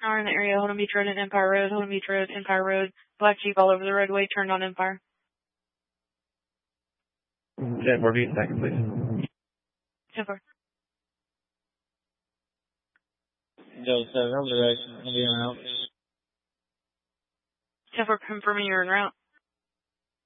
Are in the area, Holden Beach Road and Empire Road, Holden Beach Road, Empire Road. Black Jeep all over the roadway, turned on Empire. Jet 4 feet, second, please. 10-4. Delta 7, over direction, Indiana out. 10-4, confirming you're en route.